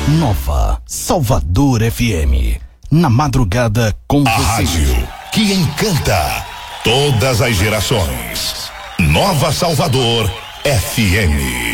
Nova Salvador FM. Na madrugada com a você. Rádio que encanta todas as gerações. Nova Salvador FM.